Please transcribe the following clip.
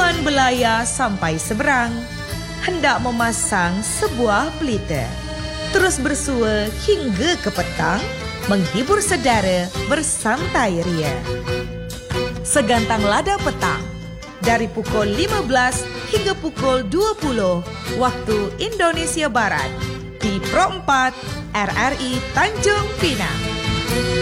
Tuan belayar sampai seberang, hendak memasang sebuah pelita. Terus bersua hingga ke petang, menghibur saudara bersantai ria. Segantang lada petang, dari pukul 15 hingga pukul 20 waktu Indonesia Barat, di Pro 4 RRI Tanjung Pinang.